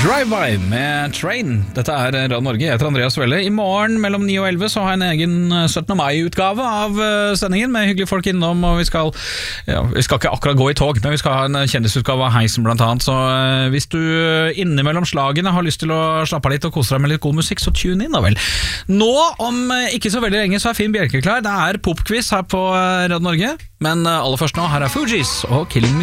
Drive-by med Train. Dette er Radio Norge, jeg heter Andreas Welle. I morgen mellom 9 og 11 så har jeg en egen 17. mai-utgave av sendingen med hyggelige folk innom, og vi skal ikke akkurat gå i tog, men vi skal ha en kjendisutgave av Heisen blant annet, så hvis du innimellom slagene har lyst til å slappe av litt og kose deg med litt god musikk, så tune inn da vel. Nå, om ikke så veldig lenge, så er Finn Bjelke klar. Det er popquiz her på Radio Norge, men aller først nå, her er Fugees og Killing Me